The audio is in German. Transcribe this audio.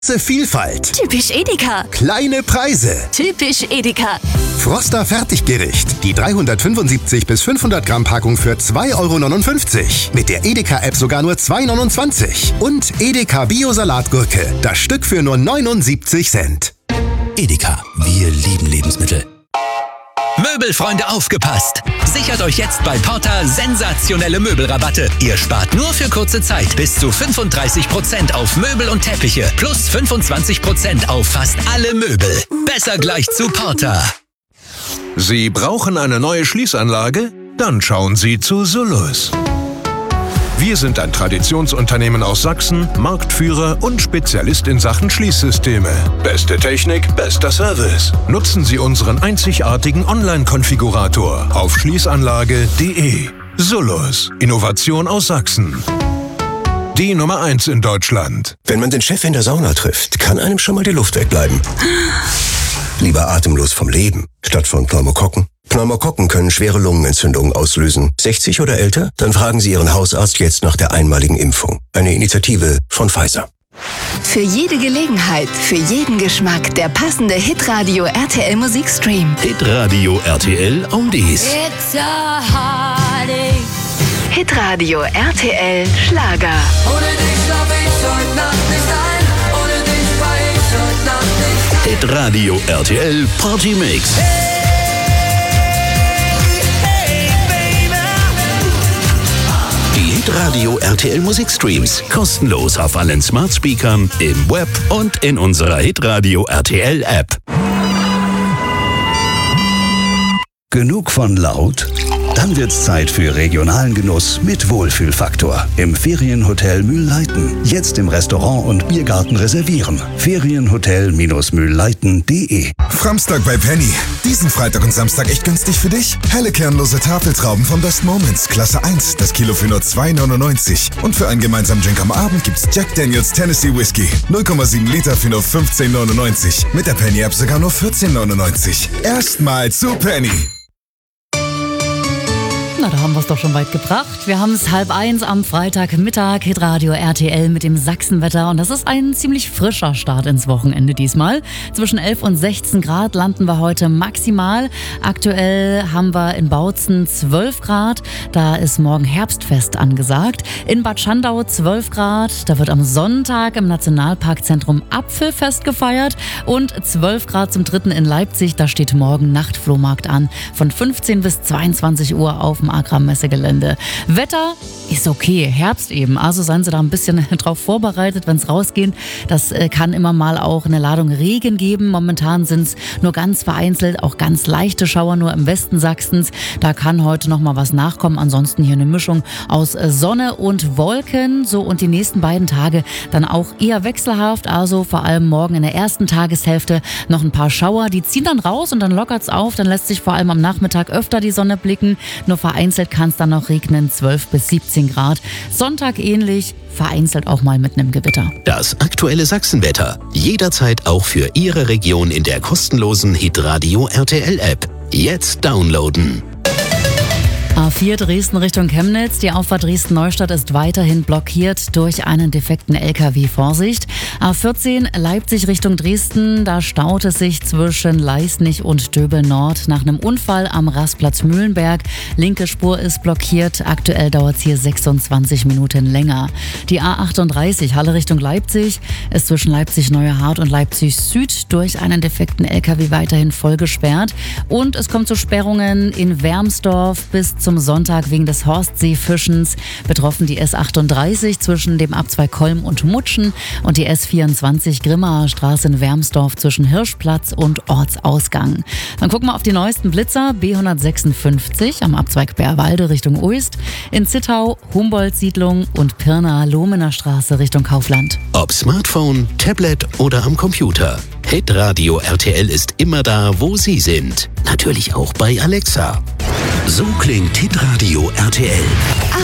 Vielfalt. Typisch Edeka. Kleine Preise. Typisch Edeka. Froster Fertiggericht. Die 375 bis 500 Gramm Packung für 2,59 €. Mit der Edeka-App sogar nur 2,29 €. Und Edeka Bio-Salatgurke. Das Stück für nur 79 Cent. Edeka, wir lieben Lebensmittel. Möbelfreunde, aufgepasst! Sichert euch jetzt bei Porter sensationelle Möbelrabatte. Ihr spart nur für kurze Zeit bis zu 35% auf Möbel und Teppiche plus 25% auf fast alle Möbel. Besser gleich zu Porter. Sie brauchen eine neue Schließanlage? Dann schauen Sie zu Solus. Wir sind ein Traditionsunternehmen aus Sachsen, Marktführer und Spezialist in Sachen Schließsysteme. Beste Technik, bester Service. Nutzen Sie unseren einzigartigen Online-Konfigurator auf schließanlage.de. Solus. Innovation aus Sachsen. Die Nummer 1 in Deutschland. Wenn man den Chef in der Sauna trifft, kann einem schon mal die Luft wegbleiben. Lieber atemlos vom Leben, statt von Pneumokokken. Pneumokokken können schwere Lungenentzündungen auslösen. 60 oder älter? Dann fragen Sie Ihren Hausarzt jetzt nach der einmaligen Impfung. Eine Initiative von Pfizer. Für jede Gelegenheit, für jeden Geschmack der passende Hitradio RTL Musikstream. Hitradio RTL Oldies. It's a heartache. Hitradio RTL Schlager. Ohne dich schlaf ich heute Nacht nicht ein. Ohne dich war ich heute Nacht nicht. Hitradio RTL Party Mix. Die Hitradio RTL Musikstreams kostenlos auf allen Smart Speakern, im Web und in unserer Hitradio RTL App. Genug von laut? Dann wird's Zeit für regionalen Genuss mit Wohlfühlfaktor. Im Ferienhotel Mühlleiten. Jetzt im Restaurant und Biergarten reservieren. Ferienhotel-mühlleiten.de. Framstag bei Penny. Diesen Freitag und Samstag echt günstig für dich. Helle kernlose Tafeltrauben von Best Moments, Klasse 1. Das Kilo für nur 2,99 €. Und für einen gemeinsamen Drink am Abend gibt's Jack Daniels Tennessee Whiskey. 0,7 Liter für nur 15,99 €. Mit der Penny-App sogar nur 14,99 €. Erstmal zu Penny. Na, da haben wir es doch schon weit gebracht. Wir haben es 12:30 am Freitagmittag, Hitradio RTL mit dem Sachsenwetter. Und das ist ein ziemlich frischer Start ins Wochenende diesmal. Zwischen 11 und 16 Grad landen wir heute maximal. Aktuell haben wir in Bautzen 12 Grad. Da ist morgen Herbstfest angesagt. In Bad Schandau 12 Grad. Da wird am Sonntag im Nationalparkzentrum Apfelfest gefeiert. Und 12 Grad zum 3. in Leipzig. Da steht morgen Nachtflohmarkt an. Von 15 bis 22 Uhr auf dem Agra-Messegelände. Wetter ist okay, Herbst eben, also seien Sie da ein bisschen drauf vorbereitet, wenn es rausgeht. Das kann immer mal auch eine Ladung Regen geben. Momentan sind es nur ganz vereinzelt, auch ganz leichte Schauer nur im Westen Sachsens. Da kann heute noch mal was nachkommen. Ansonsten hier eine Mischung aus Sonne und Wolken. So, und die nächsten beiden Tage dann auch eher wechselhaft, also vor allem morgen in der ersten Tageshälfte noch ein paar Schauer. Die ziehen dann raus und dann lockert es auf. Dann lässt sich vor allem am Nachmittag öfter die Sonne blicken. Nur vereinzelt kann es dann noch regnen, 12 bis 17 Grad. Sonntag ähnlich, vereinzelt auch mal mit einem Gewitter. Das aktuelle Sachsenwetter. Jederzeit auch für Ihre Region in der kostenlosen Hitradio RTL App. Jetzt downloaden. A4 Dresden Richtung Chemnitz. Die Auffahrt Dresden-Neustadt ist weiterhin blockiert durch einen defekten LKW. Vorsicht. A14 Leipzig Richtung Dresden. Da staut es sich zwischen Leisnig und Döbel-Nord nach einem Unfall am Rastplatz Mühlenberg. Linke Spur ist blockiert. Aktuell dauert es hier 26 Minuten länger. Die A38 Halle Richtung Leipzig ist zwischen Leipzig-Neuerhardt und Leipzig-Süd durch einen defekten LKW weiterhin voll gesperrt. Und es kommt zu Sperrungen in Wermsdorf bis zum Sonntag wegen des Horstseefischens. Betroffen die S38 zwischen dem Abzweig Kolm und Mutschen und die S24 Grimmaer Straße in Wermsdorf zwischen Hirschplatz und Ortsausgang. Dann gucken wir auf die neuesten Blitzer. B156 am Abzweig Bärwalde Richtung Uist, in Zittau Humboldt-Siedlung und Pirna Lohmener Straße Richtung Kaufland. Ob Smartphone, Tablet oder am Computer. Hitradio RTL ist immer da, wo Sie sind. Natürlich auch bei Alexa. So klingt Hitradio RTL.